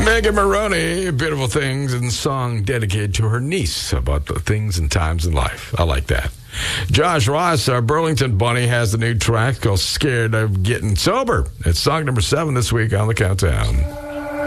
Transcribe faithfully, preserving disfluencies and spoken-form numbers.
Megan Maroney, Beautiful Things, and song dedicated to her niece about the things and times in life. I like that. Josh Ross, our Burlington Bunny, has the new track called Scared of Getting Sober. It's song number seven this week on the countdown.